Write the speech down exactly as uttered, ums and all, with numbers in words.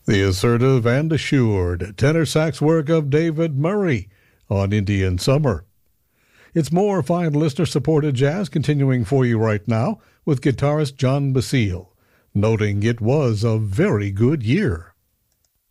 The assertive and assured tenor sax work of David Murray on Indian Summer. It's more fine listener-supported jazz continuing for you right now with guitarist John Basile, noting it was a very good year.